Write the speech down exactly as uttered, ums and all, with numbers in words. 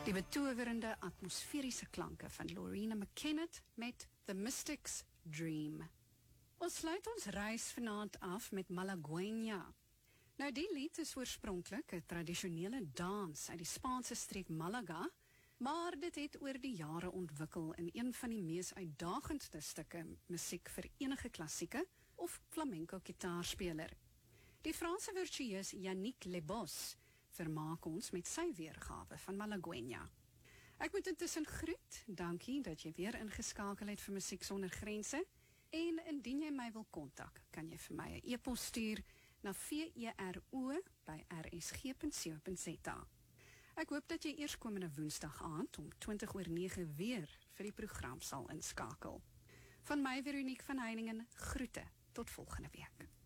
Die betowerende atmosferiese klanke van Lorena McKennitt met The Mystic's Dream. Ons sluit ons reis vanaand af met Malagueña. Nou die lied is oorspronklik 'n tradisionele dans uit die Spaanse streek Malaga, maar dit het oor die jare ontwikkel in een van die mees uitdagendste stukke musiek vir enige klassieke of flamenco gitaarspeler. Die Franse virtueus Yannick Lebos vermaak ons met sy weergawe van Malagueña. Ek moet intussen groet, dankie dat jy weer ingeskakel het vir Musiek Sonder Grense, en indien jy my wil kontak, kan jy vir my 'n e-pos stuur na vero by r s g punt co punt z a. Ek hoop dat jy eers komende woensdag aand om twintig oor nege weer vir die program sal inskakel. Van my Veronique van Heiningen, groete, tot volgende week.